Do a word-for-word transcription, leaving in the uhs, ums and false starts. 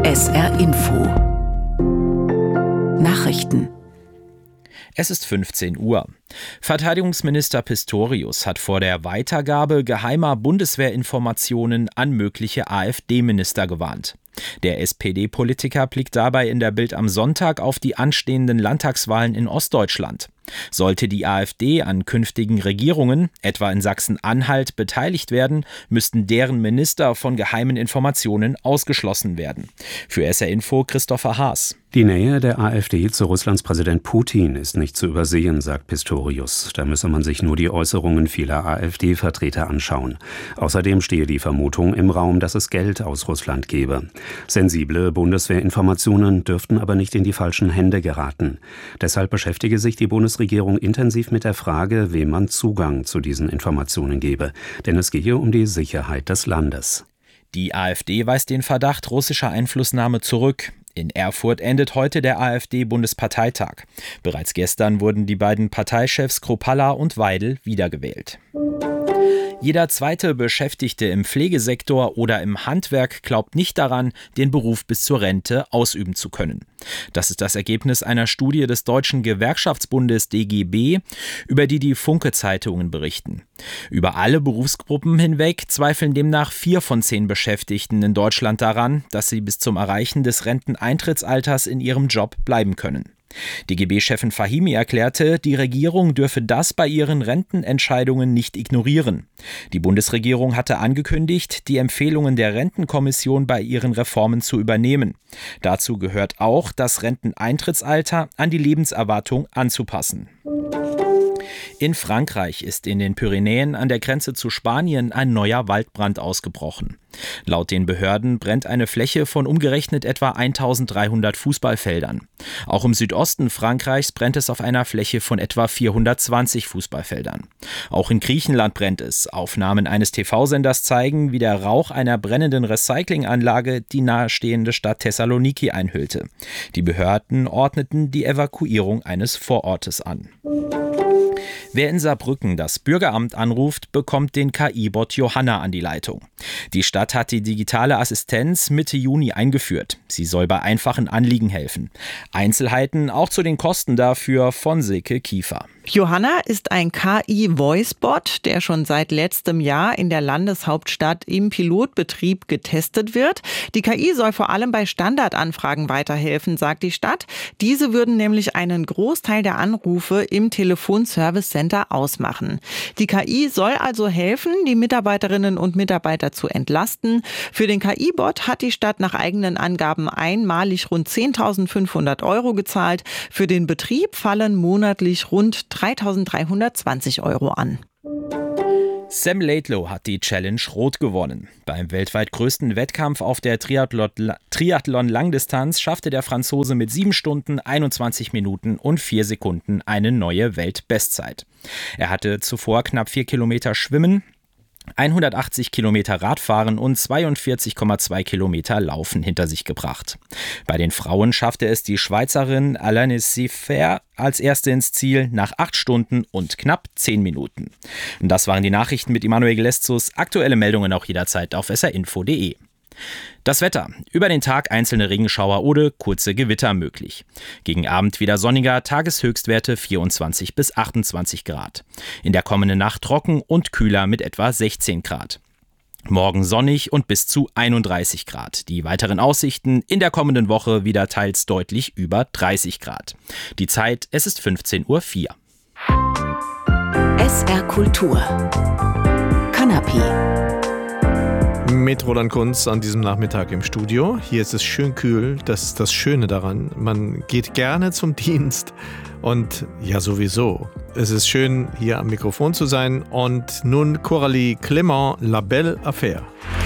S R Info Nachrichten. Es ist fünfzehn Uhr. Verteidigungsminister Pistorius hat vor der Weitergabe geheimer Bundeswehrinformationen an mögliche AfD-Minister gewarnt. Der S P D-Politiker blickt dabei in der Bild am Sonntag auf die anstehenden Landtagswahlen in Ostdeutschland. Sollte die AfD an künftigen Regierungen, etwa in Sachsen-Anhalt, beteiligt werden, müssten deren Minister von geheimen Informationen ausgeschlossen werden. Für S R Info Christopher Haas. Die Nähe der AfD zu Russlands Präsident Putin ist nicht zu übersehen, sagt Pistorius. Da müsse man sich nur die Äußerungen vieler AfD-Vertreter anschauen. Außerdem stehe die Vermutung im Raum, dass es Geld aus Russland gebe. Sensible Bundeswehrinformationen dürften aber nicht in die falschen Hände geraten. Deshalb beschäftige sich die Bundesregierung intensiv mit der Frage, wem man Zugang zu diesen Informationen gebe. Denn es gehe um die Sicherheit des Landes. Die AfD weist den Verdacht russischer Einflussnahme zurück. In Erfurt endet heute der AfD-Bundesparteitag. Bereits gestern wurden die beiden Parteichefs Kropalla und Weidel wiedergewählt. Jeder zweite Beschäftigte im Pflegesektor oder im Handwerk glaubt nicht daran, den Beruf bis zur Rente ausüben zu können. Das ist das Ergebnis einer Studie des Deutschen Gewerkschaftsbundes D G B, über die die Funke-Zeitungen berichten. Über alle Berufsgruppen hinweg zweifeln demnach vier von zehn Beschäftigten in Deutschland daran, dass sie bis zum Erreichen des Renteneintrittsalters in ihrem Job bleiben können. D G B-Chefin Fahimi erklärte, die Regierung dürfe das bei ihren Rentenentscheidungen nicht ignorieren. Die Bundesregierung hatte angekündigt, die Empfehlungen der Rentenkommission bei ihren Reformen zu übernehmen. Dazu gehört auch, das Renteneintrittsalter an die Lebenserwartung anzupassen. In Frankreich ist in den Pyrenäen an der Grenze zu Spanien ein neuer Waldbrand ausgebrochen. Laut den Behörden brennt eine Fläche von umgerechnet etwa eintausenddreihundert Fußballfeldern. Auch im Südosten Frankreichs brennt es auf einer Fläche von etwa vierhundertzwanzig Fußballfeldern. Auch in Griechenland brennt es. Aufnahmen eines T V-Senders zeigen, wie der Rauch einer brennenden Recyclinganlage die nahestehende Stadt Thessaloniki einhüllte. Die Behörden ordneten die Evakuierung eines Vorortes an. Wer in Saarbrücken das Bürgeramt anruft, bekommt den K I-Bot Johanna an die Leitung. Die Stadt hat die digitale Assistenz Mitte Juni eingeführt. Sie soll bei einfachen Anliegen helfen. Einzelheiten auch zu den Kosten dafür von Silke Kiefer. Johanna ist ein K I-Voice-Bot, der schon seit letztem Jahr in der Landeshauptstadt im Pilotbetrieb getestet wird. Die K I soll vor allem bei Standardanfragen weiterhelfen, sagt die Stadt. Diese würden nämlich einen Großteil der Anrufe im Telefonservice Center ausmachen. Die K I soll also helfen, die Mitarbeiterinnen und Mitarbeiter zu entlasten. Für den K I-Bot hat die Stadt nach eigenen Angaben einmalig rund zehntausendfünfhundert Euro gezahlt. Für den Betrieb fallen monatlich rund dreitausenddreihundertzwanzig Euro an. Sam Laidlow hat die Challenge Rot gewonnen. Beim weltweit größten Wettkampf auf der Triathlon-Langdistanz schaffte der Franzose mit sieben Stunden, einundzwanzig Minuten und vier Sekunden eine neue Weltbestzeit. Er hatte zuvor knapp vier Kilometer Schwimmen, hundertachtzig Kilometer Radfahren und zweiundvierzig Komma zwei Kilometer Laufen hinter sich gebracht. Bei den Frauen schaffte es die Schweizerin Alaine Siffer als erste ins Ziel nach acht Stunden und knapp zehn Minuten. Und das waren die Nachrichten mit Immanuel Geleszus. Aktuelle Meldungen auch jederzeit auf s r info punkt d e. Das Wetter. Über den Tag einzelne Regenschauer oder kurze Gewitter möglich. Gegen Abend wieder sonniger, Tageshöchstwerte vierundzwanzig bis achtundzwanzig Grad. In der kommenden Nacht trocken und kühler mit etwa sechzehn Grad. Morgen sonnig und bis zu einunddreißig Grad. Die weiteren Aussichten in der kommenden Woche wieder teils deutlich über dreißig Grad. Die Zeit, es ist fünfzehn Uhr vier. S R Kultur. Kanapé. Mit Roland Kunz an diesem Nachmittag im Studio. Hier ist es schön kühl, das ist das Schöne daran. Man geht gerne zum Dienst und ja sowieso. Es ist schön, hier am Mikrofon zu sein und nun Coralie Clément, La Belle Affaire.